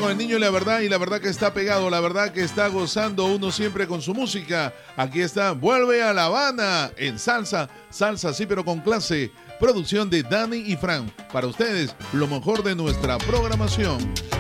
con el niño y la verdad que está pegado, la verdad que está gozando uno siempre con su música. Aquí está, vuelve a La Habana en salsa, salsa sí pero con clase. Producción de Dani y Fran. Para ustedes, lo mejor de nuestra programación.